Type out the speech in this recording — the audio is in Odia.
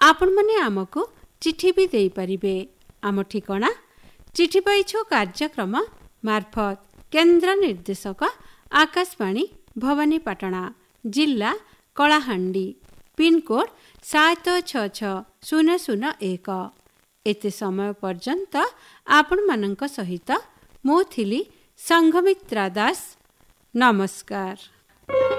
ଆପଣମାନେ ଆମକୁ ଚିଠି ବି ଦେଇପାରିବେ। ଆମ ଠିକଣା ଚିଠି ପାଇଛୁ କାର୍ଯ୍ୟକ୍ରମ ମାର୍ଫତ କେନ୍ଦ୍ର ନିର୍ଦ୍ଦେଶକ ଆକାଶବାଣୀ ଭବାନୀପାଟଣା ଜିଲ୍ଲା କଳାହାଣ୍ଡି ପିନକୋଡ୍ 766001। ଏତେ ସମୟ ପର୍ଯ୍ୟନ୍ତ ଆପଣମାନଙ୍କ ସହିତ ମୁଁ ଥିଲି ସଂଘମିତ୍ରା ଦାସ। ନମସ୍କାର।